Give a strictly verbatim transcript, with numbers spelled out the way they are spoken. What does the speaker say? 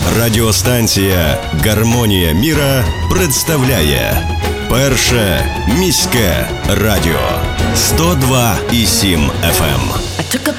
Радіостанція «Гармонія міра» представляє Перше міське радіо сто два і сім еф ем. I took a